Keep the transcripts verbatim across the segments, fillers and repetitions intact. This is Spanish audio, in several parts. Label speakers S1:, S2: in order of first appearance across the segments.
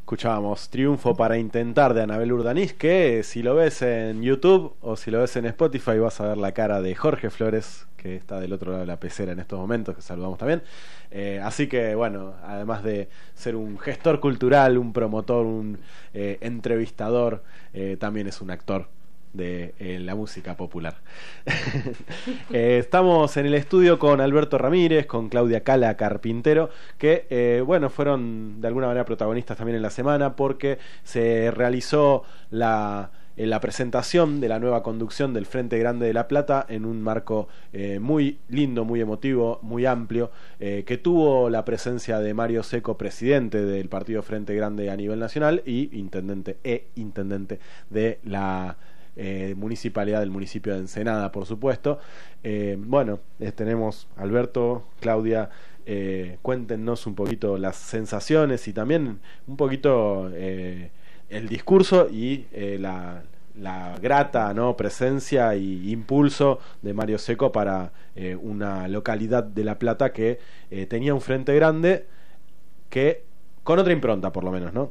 S1: Escuchábamos Triunfo para Intentar de Anabel Urdanís, que si lo ves en YouTube o si lo ves en Spotify vas a ver la cara de Jorge Flores, que está del otro lado de la pecera en estos momentos, que saludamos también. Eh, así que bueno, además de ser un gestor cultural, un promotor, un eh, entrevistador, eh, también es un actor de eh, la música popular. eh, estamos en el estudio con Alberto Ramírez, con Claudia Cala Carpintero, que eh, bueno, fueron de alguna manera protagonistas también en la semana, porque se realizó la, eh, la presentación de la nueva conducción del Frente Grande de La Plata en un marco eh, muy lindo, muy emotivo, muy amplio, eh, que tuvo la presencia de Mario Seco, presidente del partido Frente Grande a nivel nacional y intendente e intendente de la Eh, municipalidad del municipio de Ensenada, por supuesto. Eh, bueno, eh, tenemos Alberto, Claudia, eh, cuéntenos un poquito las sensaciones y también un poquito eh, el discurso y eh, la, la grata, ¿no?, presencia y impulso de Mario Seco para eh, una localidad de La Plata que eh, tenía un frente grande que con otra impronta, por lo menos, ¿no?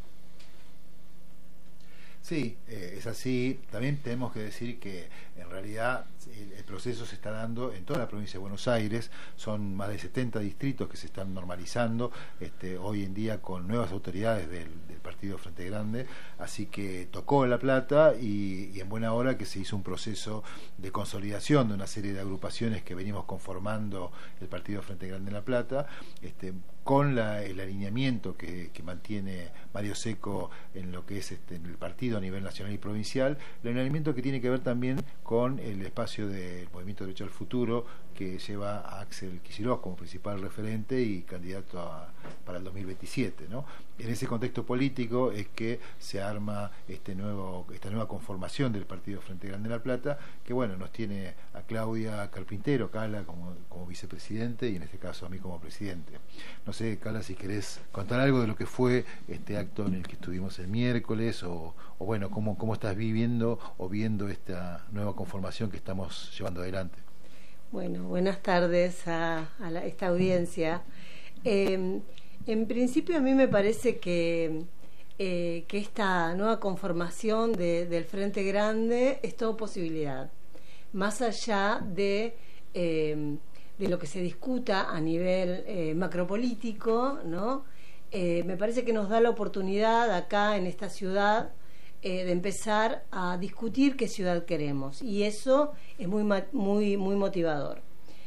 S2: Sí, eh, es así. También tenemos que decir que en realidad el, el proceso se está dando en toda la provincia de Buenos Aires. Son más de setenta distritos que se están normalizando este, hoy en día con nuevas autoridades del, del partido Frente Grande. Así que tocó en La Plata y, y en buena hora que se hizo un proceso de consolidación de una serie de agrupaciones que venimos conformando el partido Frente Grande en La Plata, este, con la, el alineamiento que, que mantiene Mario Seco en lo que es este, en el partido a nivel nacional y provincial, el alineamiento que tiene que ver también con el espacio del Movimiento Derecho al Futuro, que lleva a Axel Kicillof como principal referente y candidato a, para el dos mil veintisiete, ¿no? En ese contexto político es que se arma este nuevo, esta nueva conformación del partido Frente Grande de La Plata, que bueno, nos tiene a Claudia Carpintero, Cala, como, como vicepresidente, y en este caso a mí como presidente. No sé, Cala, si querés contar algo de lo que fue este acto en el que estuvimos el miércoles, o, o bueno, cómo, cómo estás viviendo o viendo esta nueva conformación que estamos llevando adelante.
S3: Bueno, buenas tardes a, a la, esta audiencia. Eh, en principio a mí me parece que, eh, que esta nueva conformación de, del Frente Grande es todo posibilidad, más allá de, eh, de lo que se discuta a nivel eh, macropolítico, ¿no? Eh, me parece que nos da la oportunidad acá en esta ciudad Eh, de empezar a discutir qué ciudad queremos, y eso es muy muy muy motivador.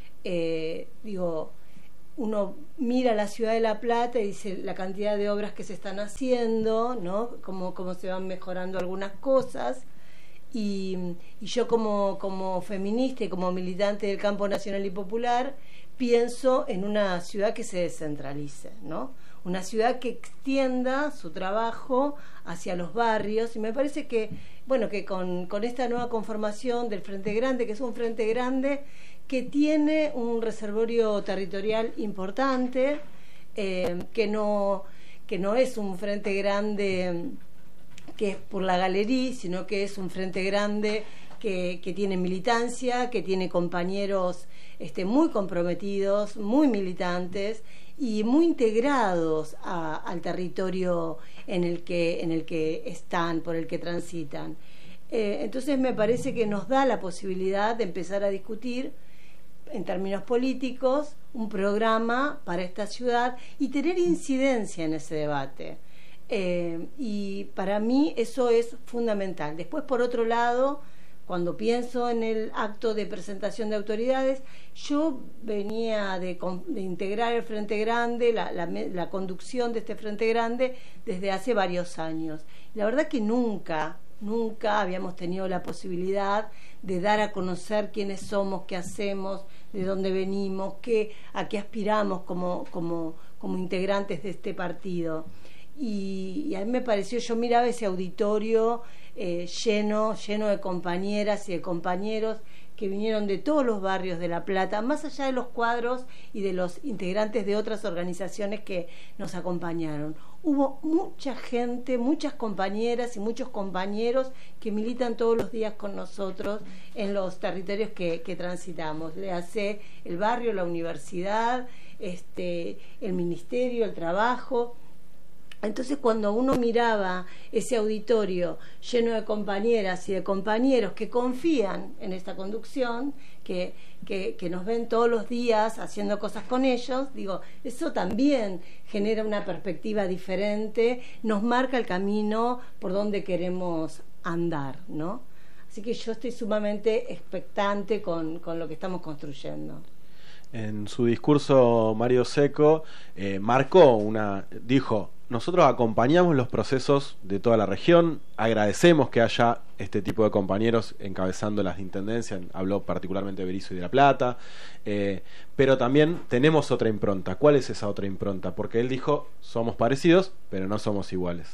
S3: Eh, digo, uno mira la ciudad de La Plata y dice la cantidad de obras que se están haciendo, ¿no? Cómo, cómo se van mejorando algunas cosas, y, y yo como, como feminista y como militante del campo nacional y popular pienso en una ciudad que se descentralice, ¿no? Una ciudad que extienda su trabajo hacia los barrios, y me parece que, bueno, que con, con esta nueva conformación del Frente Grande, que es un Frente Grande que tiene un reservorio territorial importante, eh, que no, que no es un Frente Grande que es por la galería, sino que es un Frente Grande que, que tiene militancia, que tiene compañeros este, muy comprometidos, muy militantes y muy integrados a, al territorio en el que en el que están, por el que transitan. Eh, entonces me parece que nos da la posibilidad de empezar a discutir en términos políticos un programa para esta ciudad y tener incidencia en ese debate. Eh, y para mí eso es fundamental. Después, por otro lado, cuando pienso en el acto de presentación de autoridades, yo venía de, de integrar el Frente Grande, la, la, la conducción de este Frente Grande desde hace varios años. La verdad que nunca, nunca habíamos tenido la posibilidad de dar a conocer quiénes somos, qué hacemos, de dónde venimos, qué, a qué aspiramos como, como, como integrantes de este partido. Y, y a mí me pareció, yo miraba ese auditorio eh, lleno, lleno de compañeras y de compañeros que vinieron de todos los barrios de La Plata, más allá de los cuadros y de los integrantes de otras organizaciones que nos acompañaron. Hubo mucha gente, muchas compañeras y muchos compañeros que militan todos los días con nosotros en los territorios que, que transitamos. Le hace el barrio, la universidad, este, el ministerio, el trabajo. Entonces, cuando uno miraba ese auditorio lleno de compañeras y de compañeros que confían en esta conducción, que, que, que nos ven todos los días haciendo cosas con ellos, digo, eso también genera una perspectiva diferente, nos marca el camino por donde queremos andar, ¿no? Así que yo estoy sumamente expectante con, con lo que estamos construyendo.
S1: En su discurso, Mario Secco eh, marcó una, dijo: nosotros acompañamos los procesos de toda la región, agradecemos que haya este tipo de compañeros encabezando las intendencias, habló particularmente de Berisso y de La Plata, eh, pero también tenemos otra impronta. ¿Cuál es esa otra impronta? Porque él dijo, somos parecidos, pero no somos iguales.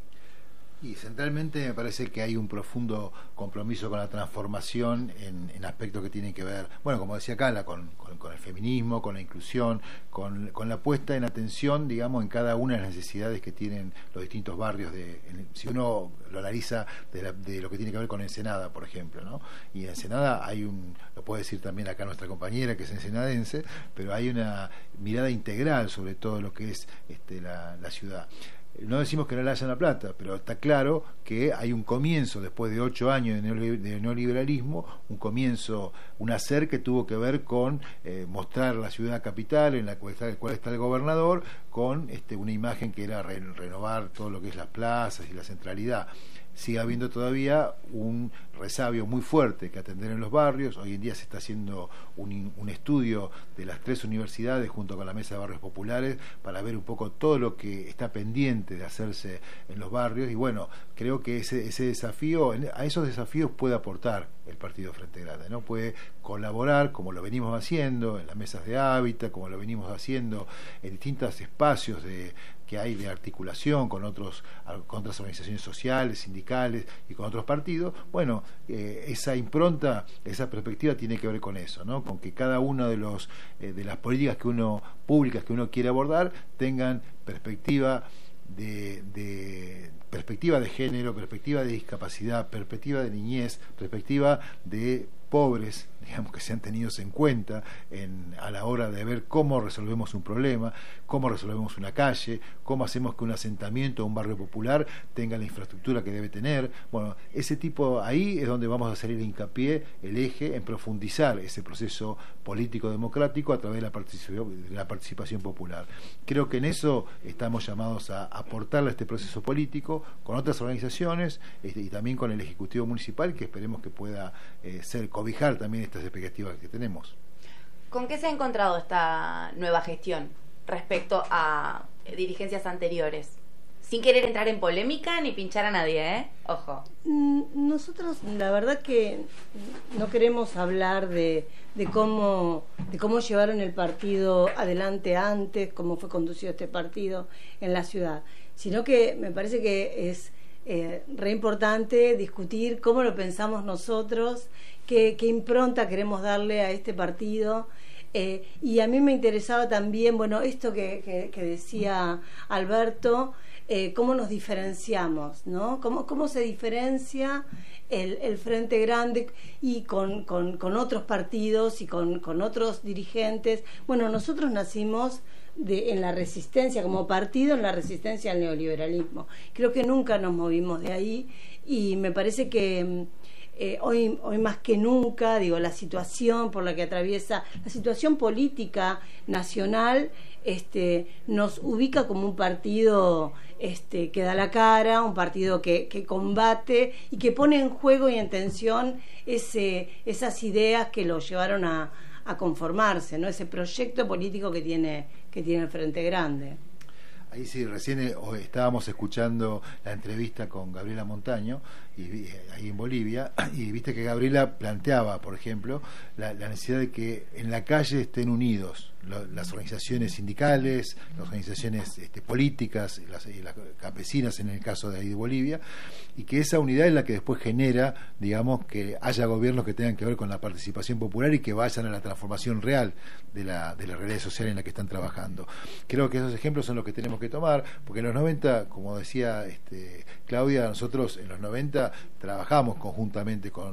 S2: Y centralmente me parece que hay un profundo compromiso con la transformación en, en aspectos que tienen que ver, bueno, como decía Cala, con, con, con el feminismo, con la inclusión, con, con la puesta en atención, digamos, en cada una de las necesidades que tienen los distintos barrios. De, en, si uno lo analiza de, la, de lo que tiene que ver con Ensenada, por ejemplo, ¿no? Y en Ensenada hay un, lo puede decir también acá nuestra compañera que es ensenadense, pero hay una mirada integral sobre todo lo que es este, la, la ciudad. No decimos que no la haya en La Plata, pero está claro que hay un comienzo, después de ocho años de neoliberalismo, un comienzo, un hacer que tuvo que ver con eh, mostrar la ciudad capital, en la cual está, cual está el gobernador, con este, una imagen que era re, renovar todo lo que es las plazas y la centralidad. Sigue habiendo todavía un resabio muy fuerte que atender en los barrios. Hoy en día se está haciendo un, un estudio de las tres universidades junto con la Mesa de Barrios Populares para ver un poco todo lo que está pendiente de hacerse en los barrios, y bueno, creo que ese, ese desafío, a esos desafíos puede aportar el Partido Frente Grande, ¿no? Puede colaborar, como lo venimos haciendo en las mesas de hábitat, como lo venimos haciendo en distintos espacios de que hay de articulación con otros con otras organizaciones sociales, sindicales y con otros partidos. Bueno, eh, esa impronta, esa perspectiva tiene que ver con eso, ¿no? Con que cada una de los eh, de las políticas que uno públicas que uno quiere abordar tengan perspectiva de, de perspectiva de género, perspectiva de discapacidad, perspectiva de niñez, perspectiva de pobres, digamos, que sean tenidos en cuenta en, a la hora de ver cómo resolvemos un problema, cómo resolvemos una calle, cómo hacemos que un asentamiento o un barrio popular tenga la infraestructura que debe tener. Bueno, ese tipo, ahí es donde vamos a hacer el hincapié, el eje, en profundizar ese proceso político democrático a través de la participación, de la participación popular. Creo que en eso estamos llamados a aportarle a este proceso político con otras organizaciones este, y también con el Ejecutivo Municipal, que esperemos que pueda eh, ser cobijar también estas expectativas que tenemos.
S4: ¿Con qué se ha encontrado esta nueva gestión respecto a dirigencias anteriores? Sin querer entrar en polémica ni pinchar a nadie, ¿eh? Ojo.
S3: Nosotros, la verdad que no queremos hablar de, de cómo de cómo llevaron el partido adelante antes, cómo fue conducido este partido en la ciudad, sino que me parece que es eh, re importante discutir cómo lo pensamos nosotros, qué, qué impronta queremos darle a este partido. Eh, y a mí me interesaba también, bueno, esto que, que, que decía Alberto, eh, cómo nos diferenciamos, ¿no? Cómo, cómo se diferencia el, el Frente Grande y con, con, con otros partidos y con, con otros dirigentes. Bueno, nosotros nacimos de, en la resistencia, como partido, en la resistencia al neoliberalismo. Creo que nunca nos movimos de ahí y me parece que Eh, hoy, hoy más que nunca, digo, la situación por la que atraviesa, la situación política nacional, este, nos ubica como un partido este, que da la cara, un partido que, que combate y que pone en juego y en tensión ese, esas ideas que lo llevaron a, a conformarse, ¿no? Ese proyecto político que tiene, que tiene el Frente Grande.
S2: Ahí sí, recién eh, estábamos escuchando la entrevista con Gabriela Montaño y, eh, ahí en Bolivia, y viste que Gabriela planteaba, por ejemplo, la, la necesidad de que en la calle estén unidos lo, las organizaciones sindicales, las organizaciones este, políticas, las, y las campesinas en el caso de ahí de Bolivia, y que esa unidad es la que después genera, digamos, que haya gobiernos que tengan que ver con la participación popular y que vayan a la transformación real de la, de la realidad social en la que están trabajando. Creo que esos ejemplos son los que tenemos que tomar, porque en los noventa, como decía este, Claudia, nosotros en los noventa trabajamos conjuntamente con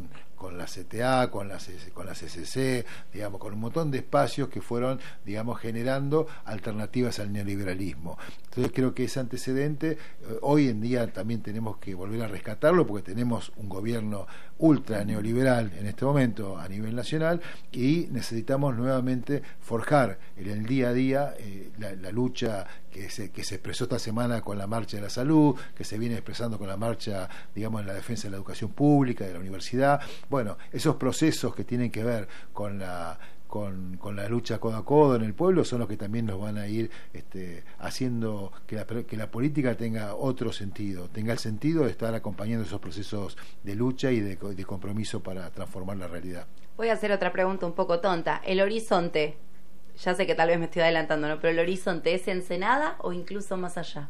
S2: con la C T A, con la, con la C C C, digamos, con un montón de espacios que fueron, digamos, generando alternativas al neoliberalismo. Entonces creo que ese antecedente eh, hoy en día también tenemos que volver a rescatarlo, porque tenemos un gobierno ultra neoliberal en este momento a nivel nacional, y necesitamos nuevamente forjar en el día a día eh, la, la lucha que se, que se expresó esta semana con la marcha de la salud, que se viene expresando con la marcha, digamos, en la defensa de la educación pública, de la universidad. Bueno, esos procesos que tienen que ver con la Con, con la lucha codo a codo en el pueblo son los que también nos van a ir este, haciendo que la, que la política tenga otro sentido, tenga el sentido de estar acompañando esos procesos de lucha y de, de compromiso para transformar la realidad.
S4: Voy a hacer otra pregunta un poco tonta. El horizonte, ya sé que tal vez me estoy adelantando, ¿no? Pero el horizonte, ¿es Ensenada o incluso más allá?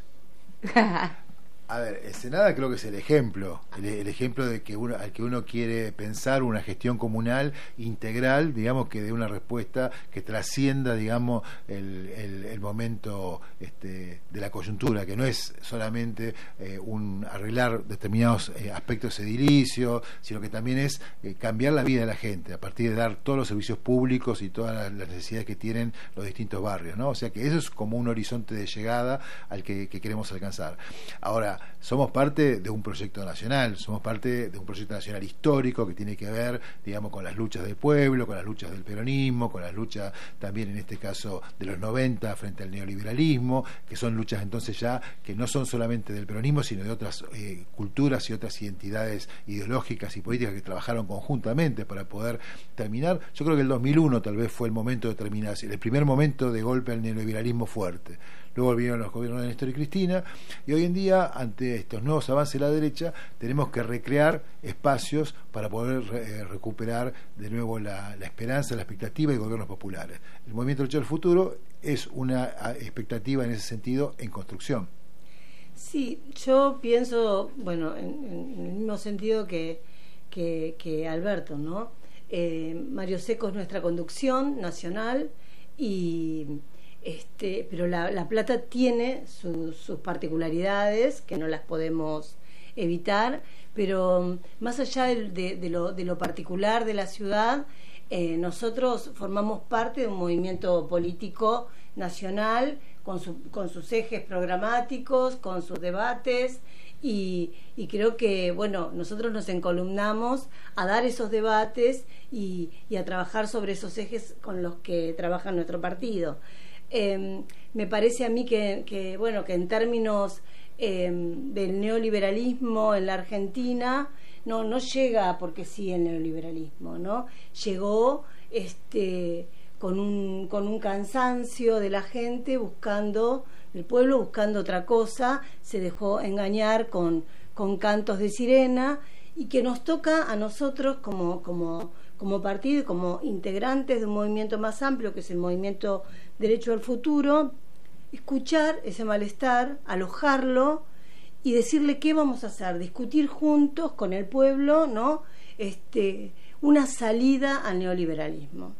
S2: A ver, Ensenada creo que es el ejemplo, el, el ejemplo de que uno, al que uno quiere pensar una gestión comunal integral, digamos, que dé una respuesta que trascienda, digamos, el, el, el momento este, de la coyuntura, que no es solamente eh, un arreglar determinados eh, aspectos edilicios, sino que también es eh, cambiar la vida de la gente a partir de dar todos los servicios públicos y todas las, las necesidades que tienen los distintos barrios, ¿no? O sea que eso es como un horizonte de llegada al que, que queremos alcanzar. Ahora, somos parte de un proyecto nacional, somos parte de un proyecto nacional histórico que tiene que ver, digamos, con las luchas del pueblo, con las luchas del peronismo, con las luchas también en este caso de los noventa frente al neoliberalismo, que son luchas entonces ya que no son solamente del peronismo, sino de otras eh, culturas y otras identidades ideológicas y políticas que trabajaron conjuntamente para poder terminar. Yo creo que el dos mil uno tal vez fue el momento de terminación, el primer momento de golpe al neoliberalismo fuerte. Luego volvieron los gobiernos de Néstor y Cristina, y hoy en día, ante estos nuevos avances de la derecha, tenemos que recrear espacios para poder eh, recuperar de nuevo la, la esperanza, la expectativa de gobiernos populares. El Movimiento de Lucha del Futuro es una expectativa en ese sentido en construcción.
S3: Sí, yo pienso, bueno, en, en el mismo sentido que, que, que Alberto, ¿no? Eh, Mario Seco es nuestra conducción nacional, y Este, pero la, la Plata tiene su, sus particularidades que no las podemos evitar, pero más allá de, de, de, lo, de lo particular de la ciudad, eh, nosotros formamos parte de un movimiento político nacional con, su, con sus ejes programáticos, con sus debates, y, y creo que, bueno, nosotros nos encolumnamos a dar esos debates y, y a trabajar sobre esos ejes con los que trabaja nuestro partido. Eh, me parece a mí que, que bueno, que en términos eh, del neoliberalismo en la Argentina no no llega porque sí el neoliberalismo, ¿no? Llegó este con un con un cansancio de la gente buscando, del pueblo buscando otra cosa, se dejó engañar con con cantos de sirena, y que nos toca a nosotros como como como partido y como integrantes de un movimiento más amplio, que es el movimiento Derecho al Futuro, escuchar ese malestar, alojarlo y decirle qué vamos a hacer, discutir juntos con el pueblo, ¿no? Este, una salida al neoliberalismo.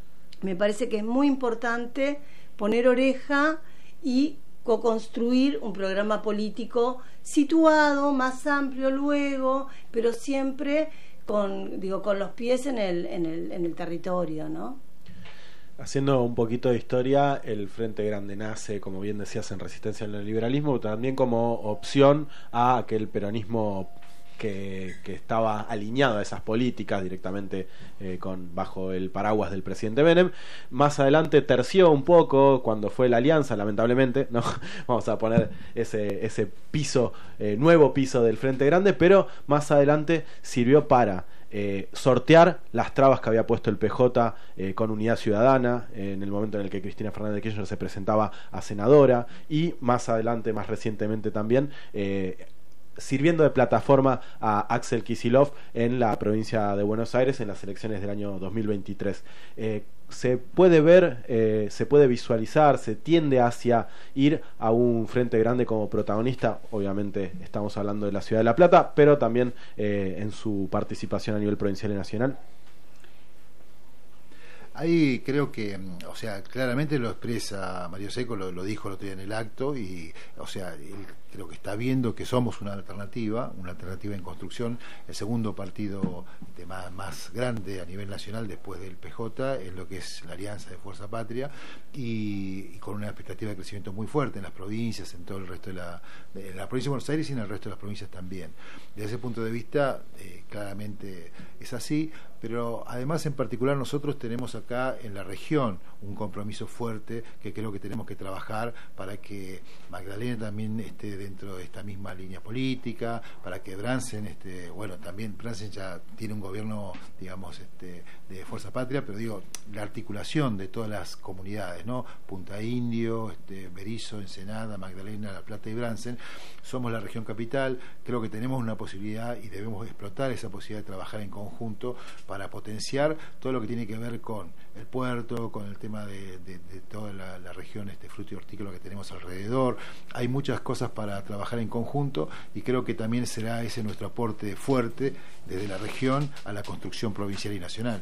S3: Me parece que es muy importante poner oreja y co-construir un programa político situado, más amplio luego, pero siempre con, digo, con los pies en el, en el, en el territorio, ¿no?
S1: Haciendo un poquito de historia, el Frente Grande nace, como bien decías, en resistencia al neoliberalismo, también como opción a aquel peronismo que, que estaba alineado a esas políticas directamente eh, con bajo el paraguas del presidente Menem. Más adelante terció un poco cuando fue la alianza, lamentablemente, no vamos a poner ese, ese piso, eh, nuevo piso del Frente Grande, pero más adelante sirvió para Eh, sortear las trabas que había puesto el P J eh, con Unidad Ciudadana eh, en el momento en el que Cristina Fernández de Kirchner se presentaba a senadora, y más adelante, más recientemente también eh, sirviendo de plataforma a Axel Kicillof en la provincia de Buenos Aires en las elecciones del año dos mil veintitrés. Eh, se puede ver, eh, se puede visualizar, se tiende hacia ir a un Frente Grande como protagonista. Obviamente estamos hablando de la ciudad de La Plata, pero también eh, en su participación a nivel provincial y nacional.
S2: ahí creo que, o sea, claramente lo expresa Mario Secco, lo, lo dijo el otro día en el acto, y, o sea, él creo que está viendo que somos una alternativa, una alternativa en construcción, el segundo partido de más, más grande a nivel nacional después del P J, en lo que es la Alianza de Fuerza Patria, y, y con una expectativa de crecimiento muy fuerte en las provincias, en todo el resto de la, de la provincia de Buenos Aires y en el resto de las provincias también. Desde ese punto de vista, eh, claramente es así, pero además en particular nosotros tenemos acá en la región un compromiso fuerte que creo que tenemos que trabajar para que Magdalena también esté dentro de esta misma línea política, para que Bransen, este, bueno, también Bransen ya tiene un gobierno, digamos, este, de Fuerza Patria, pero digo, la articulación de todas las comunidades, ¿no? Punta Indio, este, Berisso, Ensenada, Magdalena, La Plata y Bransen, somos la región capital, creo que tenemos una posibilidad y debemos explotar esa posibilidad de trabajar en conjunto para potenciar todo lo que tiene que ver con el puerto, con el tema de, de, de toda la, la región este fruto y hortícola que tenemos alrededor. Hay muchas cosas para trabajar en conjunto y creo que también será ese nuestro aporte fuerte desde la región a la construcción provincial y nacional.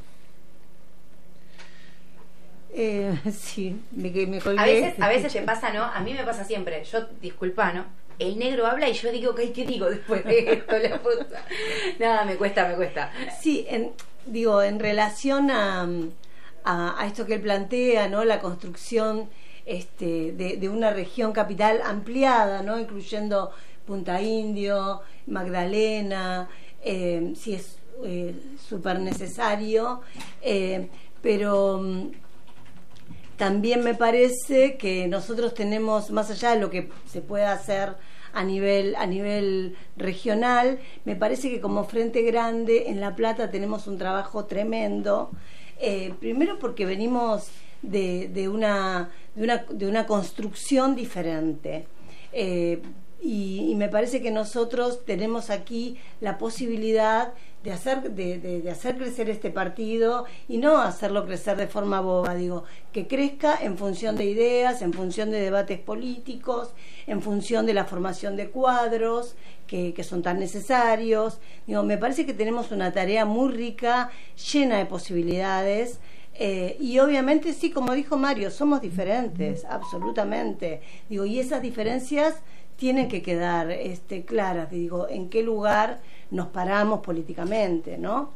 S3: Eh, sí, me, me colgué.
S4: A veces, a veces te pasa, ¿no? A mí me pasa siempre. Yo, disculpa, ¿no? El negro habla y yo digo, ¿qué, qué digo después de esto? La puta. Nada, me cuesta, me cuesta.
S3: Sí, en, digo, en relación a, a, a esto que él plantea, ¿no? La construcción este, de, de una región capital ampliada, ¿no? Incluyendo Punta Indio, Magdalena, eh, sí es eh, súper necesario, eh, pero um, también me parece que nosotros tenemos, más allá de lo que se pueda hacer a nivel a nivel regional, me parece que como Frente Grande en La Plata tenemos un trabajo tremendo, eh, primero porque venimos de, de, una, de, una, de una construcción diferente, eh, y, y me parece que nosotros tenemos aquí la posibilidad de hacer de, de, de hacer crecer este partido y no hacerlo crecer de forma boba, digo, que crezca en función de ideas, en función de debates políticos, en función de la formación de cuadros que, que son tan necesarios. Digo, me parece que tenemos una tarea muy rica, llena de posibilidades, eh, y obviamente sí, como dijo Mario, somos diferentes, absolutamente. Digo, y esas diferencias tienen que quedar este, claras, digo, en qué lugar nos paramos políticamente, ¿no?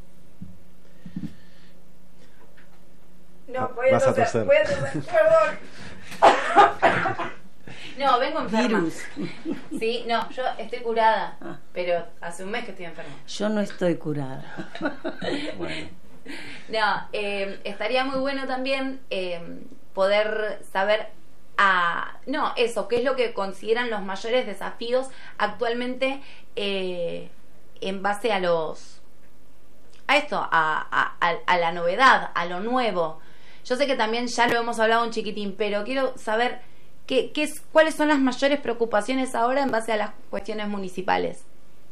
S4: No, voy a
S1: Vas a
S4: toser,
S1: toser.
S4: voy a toser, perdón. No, vengo enferma.
S3: Virus.
S4: Sí, no, yo estoy curada,
S3: Ah.
S4: pero hace un mes que estoy enferma.
S3: Yo no estoy curada.
S1: Bueno.
S4: No, eh, estaría muy bueno también eh, poder saber a, no, eso, qué es lo que consideran los mayores desafíos actualmente eh, en base a los a esto, a, a, a, a la novedad, a lo nuevo. Yo sé que también ya lo hemos hablado un chiquitín, pero quiero saber qué, qué es, cuáles son las mayores preocupaciones ahora en base a las cuestiones municipales.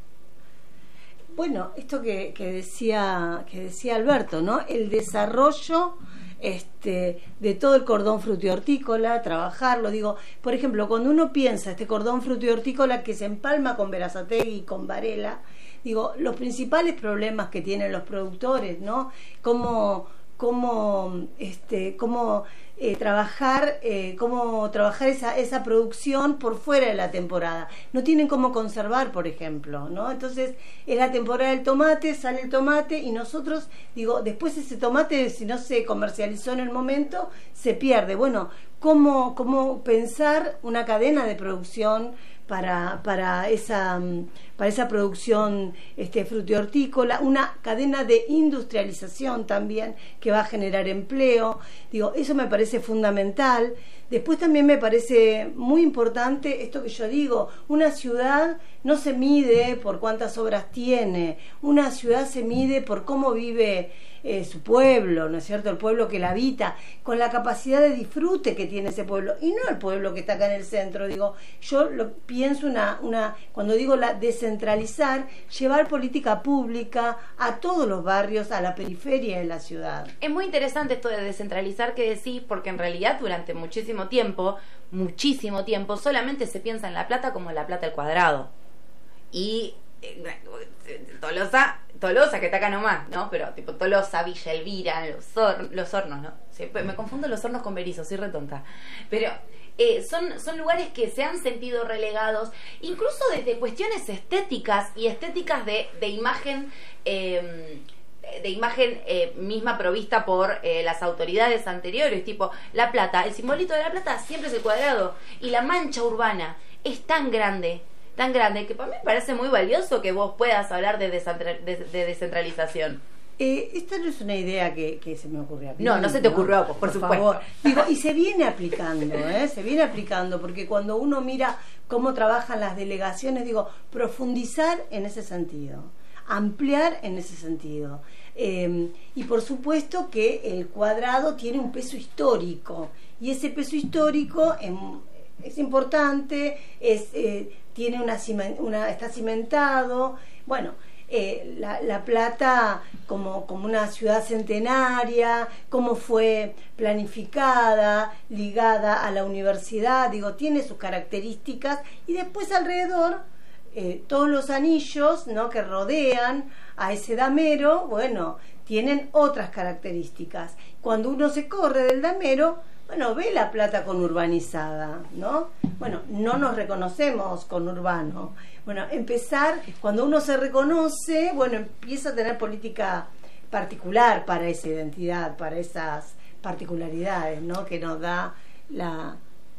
S3: Bueno, esto que, que decía que decía Alberto, ¿no? El desarrollo este de todo el cordón frutihortícola, trabajarlo, digo, por ejemplo, cuando uno piensa este cordón frutihortícola que se empalma con Berazategui y con Varela, digo, los principales problemas que tienen los productores, ¿no? Cómo cómo este cómo eh, trabajar eh, cómo trabajar esa esa producción por fuera de la temporada. No tienen cómo conservar, por ejemplo, ¿no? Entonces, es la temporada del tomate, sale el tomate y nosotros, digo, después ese tomate, si no se comercializó en el momento, se pierde. Bueno, cómo cómo pensar una cadena de producción para para esa para esa producción este frutihortícola, una cadena de industrialización también que va a generar empleo. Digo, eso me parece fundamental. Después también me parece muy importante esto que yo digo, una ciudad no se mide por cuántas obras tiene, una ciudad se mide por cómo vive eh, su pueblo, ¿no es cierto? El pueblo que la habita, con la capacidad de disfrute que tiene ese pueblo, y no el pueblo que está acá en el centro. Digo, yo lo pienso una, una cuando digo la descentralizar, llevar política pública a todos los barrios, a la periferia de la ciudad.
S4: Es muy interesante esto de descentralizar que decís, porque en realidad durante muchísimo tiempo, muchísimo tiempo, solamente se piensa en La Plata como La Plata al cuadrado. Y Tolosa, Tolosa, que está acá nomás, ¿no? Pero tipo Tolosa, Villa Elvira, Los, Hor- los Hornos, ¿no? Siempre me confundo Los Hornos con Berisso, soy retonta. Pero eh, son, son lugares que se han sentido relegados, incluso desde cuestiones estéticas y estéticas de, de imagen... Eh, de imagen eh, misma provista por eh, las autoridades anteriores, tipo La Plata, el simbolito de La Plata siempre es el cuadrado, y la mancha urbana es tan grande, tan grande, que para mí me parece muy valioso que vos puedas hablar de, descentra- de, de descentralización.
S3: Eh, esta no es una idea que, que se me ocurrió a mí.
S4: No, no se te ocurrió a vos, por, por supuesto.
S3: Favor. Digo, y se viene aplicando, ¿eh? Se viene aplicando, porque cuando uno mira cómo trabajan las delegaciones, digo, profundizar en ese sentido, ampliar en ese sentido. Eh, y por supuesto que el cuadrado tiene un peso histórico, y ese peso histórico es, es importante, es, eh, tiene una, una está cimentado. Bueno, eh, la, la Plata como, como una ciudad centenaria, cómo fue planificada, ligada a la universidad, digo, tiene sus características, y después alrededor Eh, todos los anillos, ¿no?, que rodean a ese damero, bueno, tienen otras características. Cuando uno se corre del damero, bueno, ve La Plata conurbanizada, ¿no? Bueno, no nos reconocemos conurbano. Bueno, empezar, cuando uno se reconoce, bueno, empieza a tener política particular para esa identidad, para esas particularidades, ¿no?, que nos da la,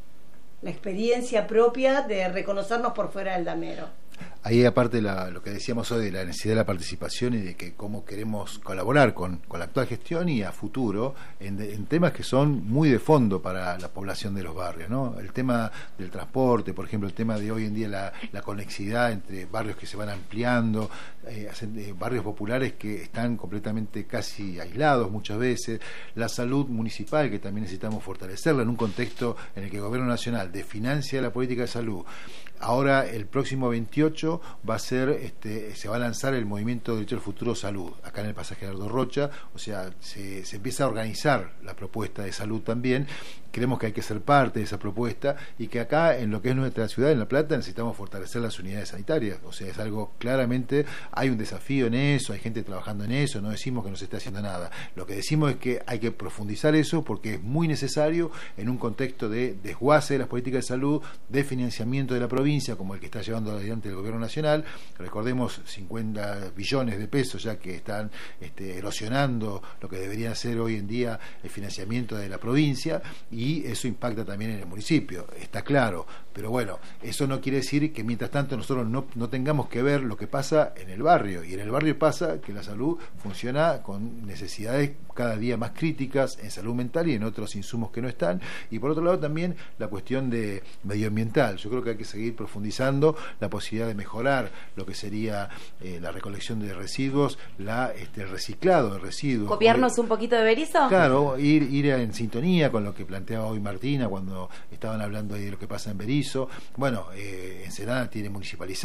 S3: la experiencia propia de reconocernos por fuera del damero.
S2: Ahí aparte la, lo que decíamos hoy de la necesidad de la participación y de que cómo queremos colaborar con, con la actual gestión y a futuro en, de, en temas que son muy de fondo para la población de los barrios, ¿no? El tema del transporte, por ejemplo, el tema de hoy en día la, la conexidad entre barrios que se van ampliando, eh, eh, barrios populares que están completamente casi aislados muchas veces, la salud municipal que también necesitamos fortalecerla en un contexto en el que el gobierno nacional desfinancia la política de salud. Ahora el próximo veintiocho va a ser, este, se va a lanzar el movimiento Derecho al Futuro Salud, acá en el pasaje Gerardo Rocha, o sea, se, se empieza a organizar la propuesta de salud también. Creemos que hay que ser parte de esa propuesta y que acá, en lo que es nuestra ciudad, en La Plata, necesitamos fortalecer las unidades sanitarias. O sea, es algo, claramente, hay un desafío en eso, hay gente trabajando en eso, no decimos que no se esté haciendo nada. Lo que decimos es que hay que profundizar eso porque es muy necesario en un contexto de desguace de las políticas de salud, de financiamiento de la provincia, como el que está llevando adelante el gobierno nacional. Recordemos, cincuenta billones de pesos ya que están este, erosionando lo que debería ser hoy en día el financiamiento de la provincia, y eso impacta también en el municipio, está claro, pero bueno, eso no quiere decir que mientras tanto nosotros no, no tengamos que ver lo que pasa en el barrio, y en el barrio pasa que la salud funciona con necesidades cada día más críticas en salud mental y en otros insumos que no están, y por otro lado también la cuestión de medioambiental. Yo creo que hay que seguir profundizando la posibilidad de mejorar lo que sería eh, la recolección de residuos, la este, el reciclado de residuos.
S4: ¿Copiarnos un poquito de Berisso?
S2: Claro, ir, ir en sintonía con lo que plantea hoy Martina cuando estaban hablando ahí de lo que pasa en Berisso. Bueno, eh, Ensenada tiene municipalizado